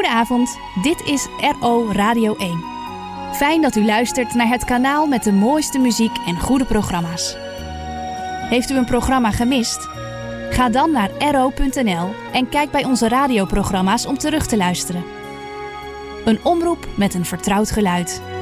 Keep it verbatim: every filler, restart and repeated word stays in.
Goedenavond, dit is R O Radio één. Fijn dat u luistert naar het kanaal met de mooiste muziek en goede programma's. Heeft u een programma gemist? Ga dan naar r o punt n l en kijk bij onze radioprogramma's om terug te luisteren. Een omroep met een vertrouwd geluid.